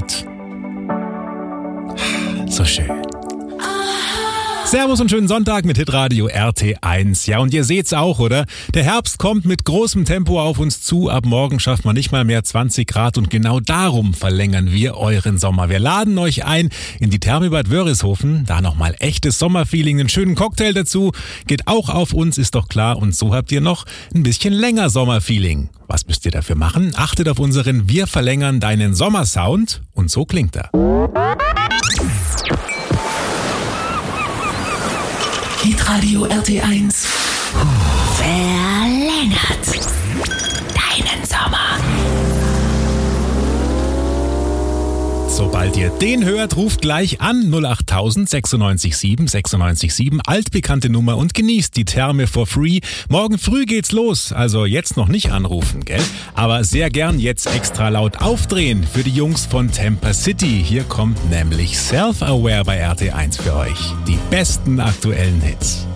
laut. So schön. Servus und schönen Sonntag mit Hitradio RT1. Ja, und ihr seht's auch, oder? Der Herbst kommt mit großem Tempo auf uns zu. Ab morgen schafft man nicht mal mehr 20 Grad und genau darum verlängern wir euren Sommer. Wir laden euch ein in die Therme Bad Wörishofen. Da nochmal echtes Sommerfeeling, einen schönen Cocktail dazu. Geht auch auf uns, ist doch klar. Und so habt ihr noch ein bisschen länger Sommerfeeling. Was müsst ihr dafür machen? Achtet auf unseren Wir verlängern deinen Sommersound. Und so klingt er. Hitradio RT1 verlängert deinen Sommer. Sobald ihr den hört, ruft gleich an 08000 96 7 96 7, altbekannte Nummer, und genießt die Therme for free. Morgen früh geht's los, also jetzt noch nicht anrufen, gell? Aber sehr gern jetzt extra laut aufdrehen für die Jungs von Temper City. Hier kommt nämlich Self-Aware bei RT1 für euch. Die besten aktuellen Hits.